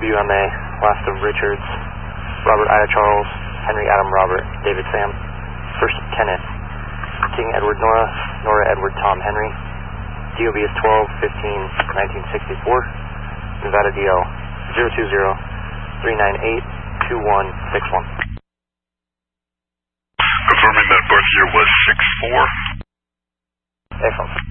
WMA, last of Richards, Robert Ida Charles, Henry Adam Robert, David Sam, First Lieutenant, King Edward Nora, Nora Edward Tom Henry, DOB is 12-15-1964, Nevada DL 020-398-2161. Confirming that birth year was 6-4. Excellent.